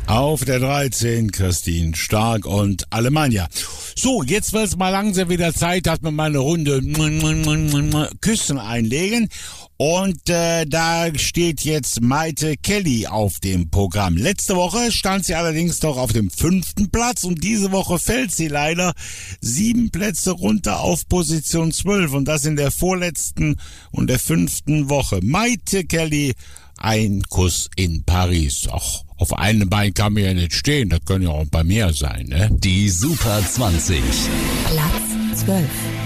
Auf der 13 Christine Stark und Alemannia. So, jetzt wird es mal langsam wieder Zeit, dass wir mal eine Runde Küssen einlegen. Und da steht jetzt Maite Kelly auf dem Programm. Letzte Woche stand sie allerdings doch auf dem 5. Platz und diese Woche fällt sie leider 7 Plätze runter auf Position 12 und das in der vorletzten und der 5. Woche. Maite Kelly, ein Kuss in Paris. Ach, auf einem Bein kann man ja nicht stehen, das können ja auch bei mir sein, ne? Die Super 20. Platz 12.